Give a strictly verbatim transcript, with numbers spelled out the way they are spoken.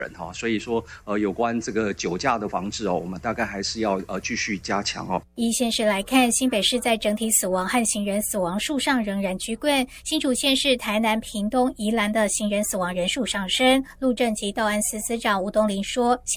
人哈，所以说呃有关这个酒驾的防治哦，我们大概还是要呃继续加强哦。 以县市来看，新北市在整体死亡和行人死亡数上仍然居冠，新竹县市、台南、屏东、宜兰的行人死亡人数上升。路政及道安司司长吴东林说。